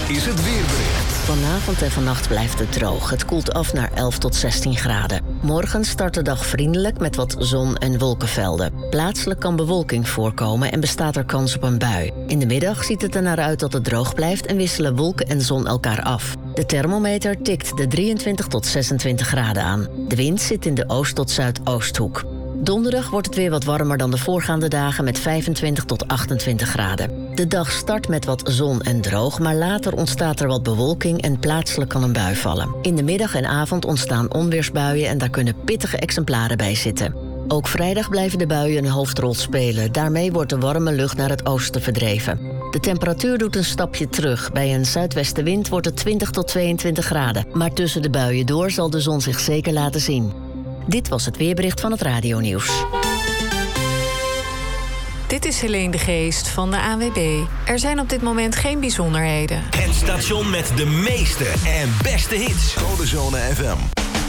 is het weerbericht. Vanavond en vannacht blijft het droog. Het koelt af naar 11 tot 16 graden. Morgen start de dag vriendelijk met wat zon- en wolkenvelden. Plaatselijk kan bewolking voorkomen en bestaat er kans op een bui. In de middag ziet het er naar uit dat het droog blijft en wisselen wolken en zon elkaar af. De thermometer tikt de 23 tot 26 graden aan. De wind zit in de oost- tot zuidoosthoek. Donderdag wordt het weer wat warmer dan de voorgaande dagen met 25 tot 28 graden. De dag start met wat zon en droog, maar later ontstaat er wat bewolking en plaatselijk kan een bui vallen. In de middag en avond ontstaan onweersbuien en daar kunnen pittige exemplaren bij zitten. Ook vrijdag blijven de buien een hoofdrol spelen. Daarmee wordt de warme lucht naar het oosten verdreven. De temperatuur doet een stapje terug. Bij een zuidwestenwind wordt het 20 tot 22 graden. Maar tussen de buien door zal de zon zich zeker laten zien. Dit was het weerbericht van het Radionieuws. Dit is Helene de Geest van de ANWB. Er zijn op dit moment geen bijzonderheden. Het station met de meeste en beste hits. Codezone FM.